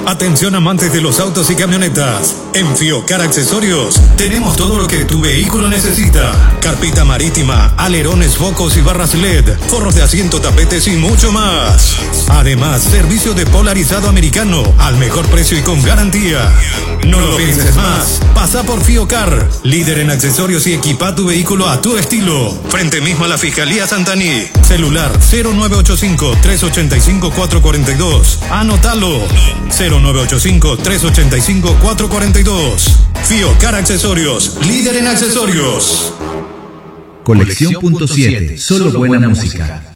Atención amantes de los autos y camionetas. En Fiocar Accesorios tenemos todo lo que tu vehículo necesita. Carpita marítima, alerones, focos y barras LED, forros de asiento, tapetes y mucho más. Además, servicio de polarizado americano al mejor precio y con garantía. No lo pienses más. Pasa por Fiocar, líder en accesorios y equipa tu vehículo a tu estilo. Frente mismo a la Fiscalía Santaní. Celular 0985-385-442. Anótalo. 0985-385-442. Fiocar Accesorios, líder en accesorios. Colección.7, solo buena música.